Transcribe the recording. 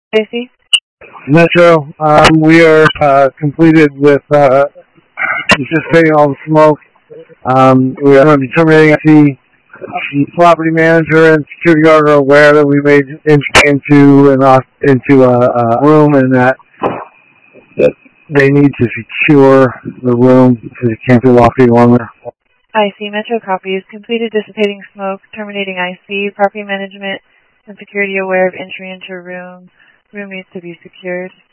Stacy? Metro, we are completed with anticipating all the smoke. We are going to be terminating the property manager and security guard are aware that we made into a room and that they need to secure the room because it can't be locked any longer. IC Metro copies. Completed dissipating smoke, terminating IC, property management, and security aware of entry into room. Room needs to be secured.